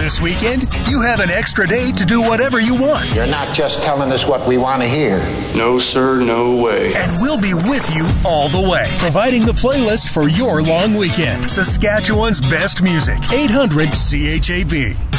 This weekend, you have an extra day to do whatever you want. You're not just telling us what we want to hear. No, sir, no way. And we'll be with you all the way, providing the playlist for your long weekend. Saskatchewan's best music. 800 CHAB.